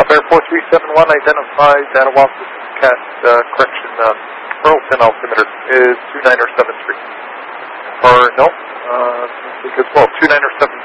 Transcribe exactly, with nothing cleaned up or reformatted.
Claire four three seven one, identify data walk cat, uh, correction, uh, Burleson altimeter is two nine seven three. Or, no, uh, because, well, two nine seven